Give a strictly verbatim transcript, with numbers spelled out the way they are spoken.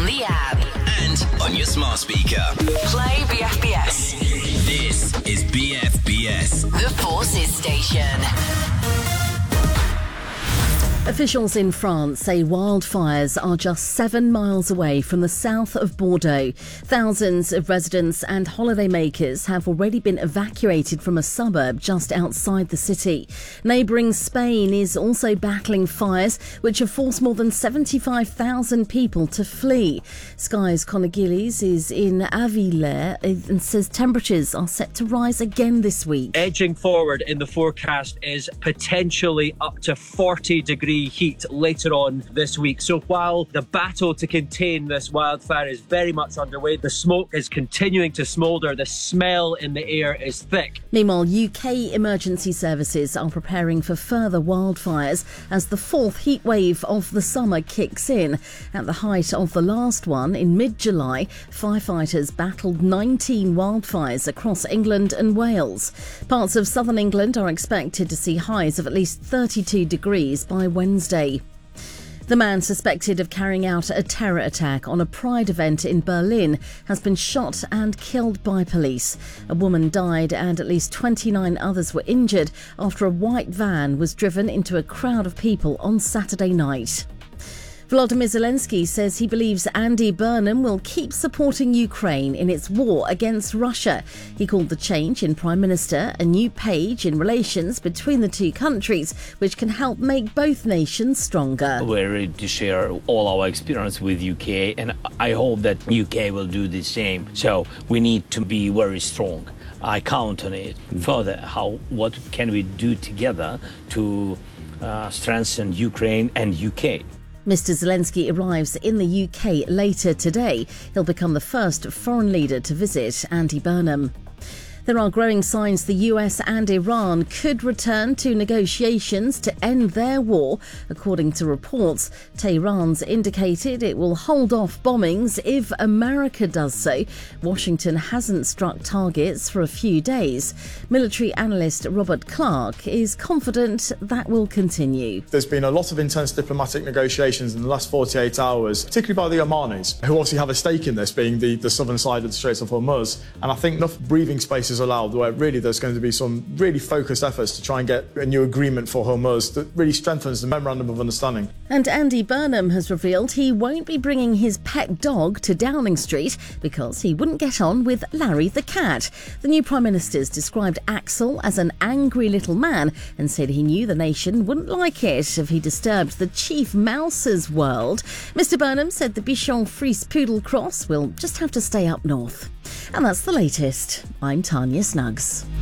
the app and on your smart speaker. Play B F B S. This is B F B S, The Forces Station. Officials in France say wildfires are just seven miles away from the south of Bordeaux. Thousands of residents and holidaymakers have already been evacuated from a suburb just outside the city. Neighbouring Spain is also battling fires, which have forced more than seventy-five thousand people to flee. Sky's Conor Gillies is in Avila and says temperatures are set to rise again this week. Edging forward in the forecast is potentially up to forty degrees heat later on this week. So while the battle to contain this wildfire is very much underway, the smoke is continuing to smoulder, the smell in the air is thick. Meanwhile, U K emergency services are preparing for further wildfires as the fourth heat wave of the summer kicks in. At the height of the last one in mid-July, firefighters battled nineteen wildfires across England and Wales. Parts of southern England are expected to see highs of at least thirty-two degrees by Wednesday. The man suspected of carrying out a terror attack on a Pride event in Berlin has been shot and killed by police. A woman died and at least twenty-nine others were injured after a white van was driven into a crowd of people on Saturday night. Volodymyr Zelensky says he believes Andy Burnham will keep supporting Ukraine in its war against Russia. He called the change in Prime Minister a new page in relations between the two countries, which can help make both nations stronger. We're ready to share all our experience with U K, and I hope that U K will do the same. So we need to be very strong. I count on it. Further, how what can we do together to uh, strengthen Ukraine and U K? Mister Zelensky arrives in the U K later today. He'll become the first foreign leader to visit Andy Burnham. There are growing signs the U S and Iran could return to negotiations to end their war. According to reports, Tehran's indicated it will hold off bombings if America does so. Washington hasn't struck targets for a few days. Military analyst Robert Clark is confident that will continue. There's been a lot of intense diplomatic negotiations in the last forty-eight hours, particularly by the Omanis, who obviously have a stake in this, being the, the southern side of the Straits of Hormuz. And I think enough breathing space is allowed where really there's going to be some really focused efforts to try and get a new agreement for Hormuz that really strengthens the memorandum of understanding. And Andy Burnham has revealed he won't be bringing his pet dog to Downing Street because he wouldn't get on with Larry the cat. The new Prime Minister's described Axel as an angry little man and said he knew the nation wouldn't like it if he disturbed the chief mouse's world. Mister Burnham said the Bichon Frise Poodle cross will just have to stay up north. And that's the latest. I'm Tanya Snuggs.